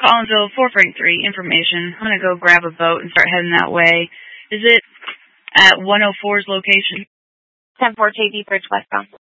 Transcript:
Collinsville, 4 Frank 3, information. I'm going to go grab a boat and start heading that way. Is it at 104's location? 10-4 JB Bridge westbound.